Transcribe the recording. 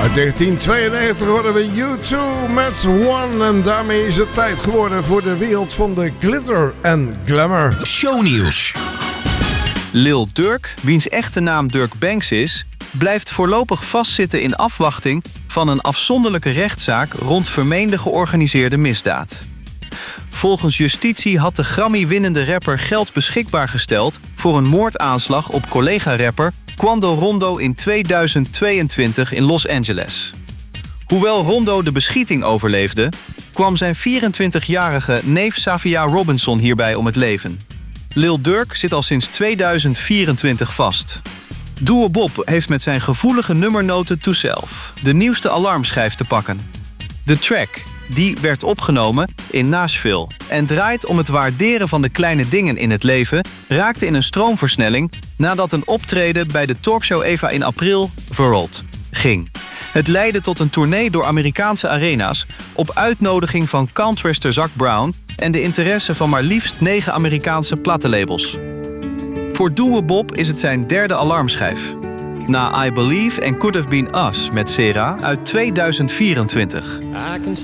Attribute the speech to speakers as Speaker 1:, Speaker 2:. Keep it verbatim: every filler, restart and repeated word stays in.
Speaker 1: Uit negentien tweeënnegentig hoorden we U twee met One. En daarmee is het tijd geworden voor de wereld van de glitter en glamour.
Speaker 2: Shownieuws.
Speaker 3: Lil Durk, wiens echte naam Dirk Banks is, blijft voorlopig vastzitten in afwachting van een afzonderlijke rechtszaak rond vermeende georganiseerde misdaad. Volgens justitie had de Grammy-winnende rapper geld beschikbaar gesteld voor een moordaanslag op collega-rapper Quando Rondo in tweeduizend tweeëntwintig in Los Angeles. Hoewel Rondo de beschieting overleefde, kwam zijn vierentwintigjarige neef Savia Robinson hierbij om het leven. Lil Durk zit al sinds tweeduizend vierentwintig vast. Douwe Bob heeft met zijn gevoelige nummernoten To Self de nieuwste alarmschijf te pakken. De track, die werd opgenomen in Nashville en draait om het waarderen van de kleine dingen in het leven, raakte in een stroomversnelling nadat een optreden bij de talkshow Eva in april verrold ging. Het leidde tot een tournee door Amerikaanse arena's op uitnodiging van countryster Zac Brown en de interesse van maar liefst negen Amerikaanse platenlabels. Voor Douwe Bob is het zijn derde alarmschijf. Na I Believe en Could Have Been Us met Sera uit tweeduizend vierentwintig.
Speaker 4: I can